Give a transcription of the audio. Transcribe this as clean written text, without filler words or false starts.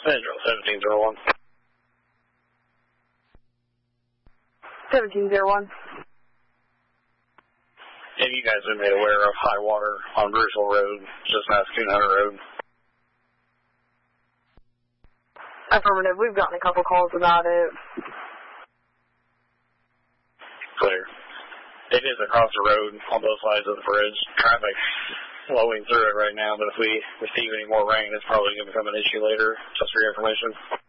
Central 1701. 1701. Have you guys been made aware of high water on Bruceville Road, just past Coon Hunter Road? Affirmative. We've gotten a couple calls about it. Clear. It is across the road on both sides of the bridge. Traffic flowing through it right now, but if we receive any more rain, it's probably going to become an issue later, just for your information.